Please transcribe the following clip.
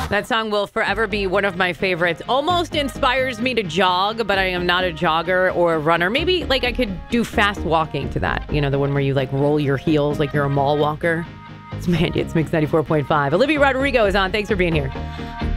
That song will forever be one of my favorites. Almost inspires me to jog, but I am not a jogger or a runner. Maybe like I could do fast walking to that. You know, the one where you like roll your heels like you're a mall walker. It's Mandy. It's Mix 94.5. Olivia Rodrigo is on. Thanks for being here.